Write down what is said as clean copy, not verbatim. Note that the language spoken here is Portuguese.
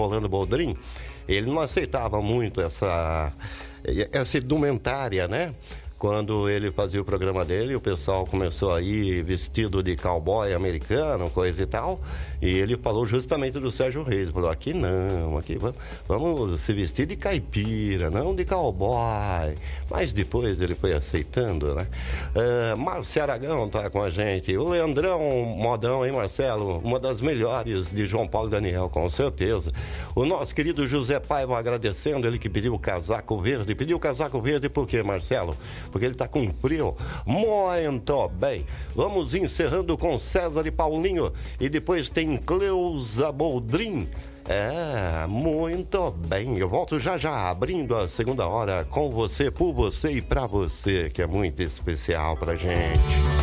Rolando Boldrin, ele não aceitava muito essa indumentária, né? Quando ele fazia o programa dele, o pessoal começou a ir vestido de cowboy americano, coisa e tal, e ele falou justamente do Sérgio Reis, falou, aqui não, aqui vamos se vestir de caipira, não de cowboy. Mas depois ele foi aceitando, né? Márcio Aragão tá com a gente, o Leandrão Modão, hein, Marcelo? Uma das melhores de João Paulo e Daniel, com certeza. O nosso querido José Paiva agradecendo, ele que pediu o casaco verde. Pediu o casaco verde por quê, Marcelo? Porque ele tá com frio. Muito bem. Vamos encerrando com César e Paulinho. E depois tem Cleusa Boldrin. Muito bem. Eu volto já abrindo a segunda hora com você, por você e pra você, que é muito especial pra gente.